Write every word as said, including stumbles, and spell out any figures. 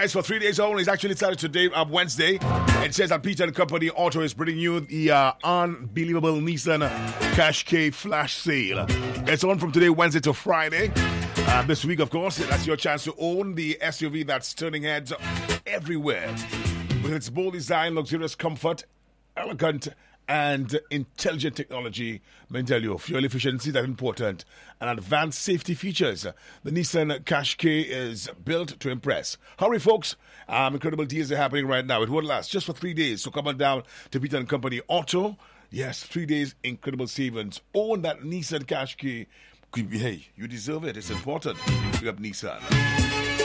guys, for three days only. It's actually started today, uh, Wednesday. It says that Peter and Company Auto is bringing you the uh, unbelievable Nissan Qashqai flash sale. It's on from today, Wednesday to Friday. Uh, this week, of course, that's your chance to own the S U V that's turning heads everywhere. With its bold design, luxurious comfort, elegant and intelligent technology, let me tell you, fuel efficiency that's important, and advanced safety features. The Nissan Qashqai is built to impress. Hurry, folks. Um, incredible deals are happening right now. It won't last just for three days. So come on down to Peter and Company Auto. Yes, three days, incredible savings. Own that Nissan Qashqai. Hey, you deserve it. It's important. Pick up Nissan.